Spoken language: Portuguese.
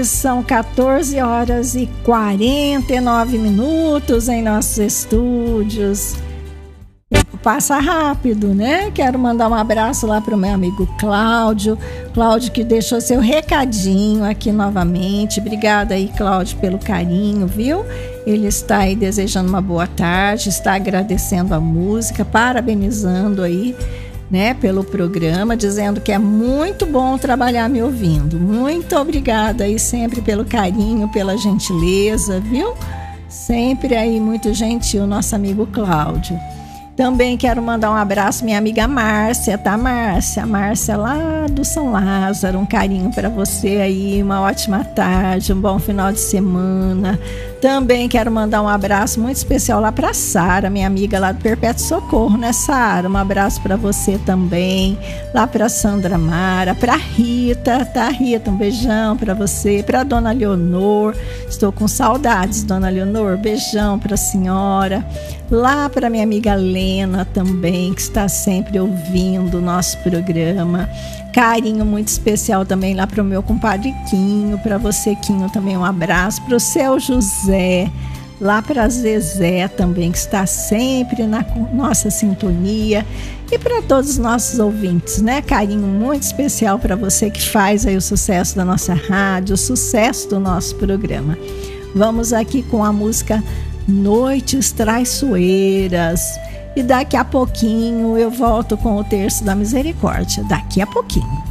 São 14 horas e 49 minutos em nossos estúdios. Passa rápido, né? Quero mandar um abraço lá para o meu amigo Cláudio. Cláudio que deixou seu recadinho aqui novamente. Obrigada aí, Cláudio, pelo carinho, viu? Ele está aí desejando uma boa tarde, está agradecendo a música, parabenizando aí, né, pelo programa, dizendo que é muito bom trabalhar me ouvindo. Muito obrigada aí sempre pelo carinho, pela gentileza, viu? Sempre aí muito gentil, nosso amigo Cláudio. Também quero mandar um abraço minha amiga Márcia, tá, Márcia? Márcia lá do São Lázaro, um carinho para você aí, uma ótima tarde, um bom final de semana. Também quero mandar um abraço muito especial lá para Sara, minha amiga lá do Perpétuo Socorro, né, Sara? Um abraço para você também, lá para Sandra Mara, para Rita, tá, Rita? Um beijão para você, para Dona Leonor, estou com saudades, Dona Leonor, beijão para a senhora. Lá para minha amiga Lena também, que está sempre ouvindo o nosso programa. Carinho muito especial também lá para o meu compadre Quinho, para você, Quinho, também um abraço. Para o seu José, lá para a Zezé também, que está sempre na nossa sintonia. E para todos os nossos ouvintes, né? Carinho muito especial para você que faz aí o sucesso da nossa rádio, o sucesso do nosso programa. Vamos aqui com a música Noites Traiçoeiras. E daqui a pouquinho eu volto com o Terço da Misericórdia. Daqui a pouquinho.